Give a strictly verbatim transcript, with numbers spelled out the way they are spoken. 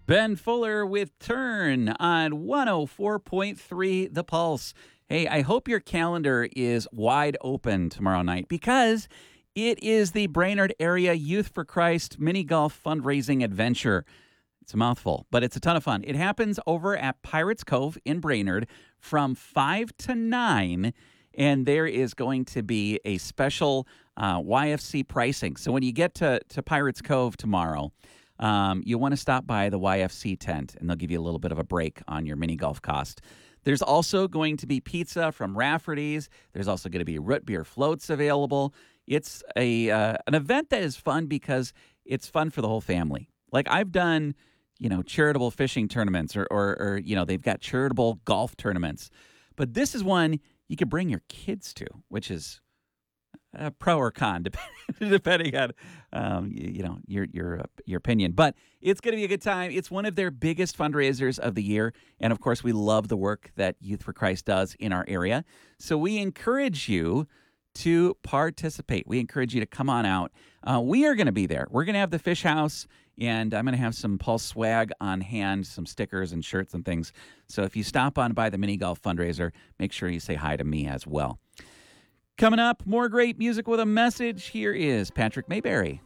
Ben Fuller with Turn on one oh four point three The Pulse. Hey, I hope your calendar is wide open tomorrow night because it is the Brainerd Area Youth for Christ mini golf fundraising adventure. It's a mouthful, but it's a ton of fun. It happens over at Pirates Cove in Brainerd from five to nine, and there is going to be a special uh, Y F C pricing. So when you get to, to Pirates Cove tomorrow, um, you want to stop by the Y F C tent, and they'll give you a little bit of a break on your mini golf cost. There's also going to be pizza from Rafferty's. There's also going to be root beer floats available. It's a uh, an event that is fun because it's fun for the whole family. Like I've done, you know, charitable fishing tournaments or, or, or you know, they've got charitable golf tournaments. But this is one you could bring your kids to, which is a pro or con, depending on, um, you, you know, your your uh, your opinion. But it's going to be a good time. It's one of their biggest fundraisers of the year. And, of course, we love the work that Youth for Christ does in our area. So we encourage you to participate. We encourage you to come on out. Uh, we are going to be there. We're going to have the Fish House, and I'm going to have some Pulse swag on hand, some stickers and shirts and things. So if you stop on by the mini golf fundraiser, make sure you say hi to me as well. Coming up, more great music with a message. Here is Patrick Mayberry.